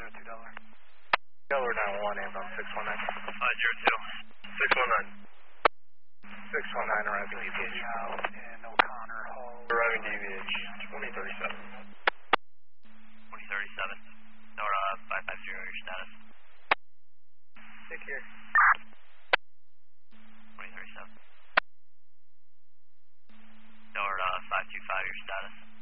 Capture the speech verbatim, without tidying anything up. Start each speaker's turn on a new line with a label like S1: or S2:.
S1: two Delaware.
S2: Delaware nine one one, inbound six one nine.
S3: five zero two.
S2: six one nine. six one nine, arriving D V H.
S1: Out in O'Connor Hall.
S2: Arriving D V H, twenty thirty-seven.
S3: twenty thirty-seven. Nora five five zero, your status.
S2: Take care.
S3: twenty thirty-seven. Nora five two five, your status.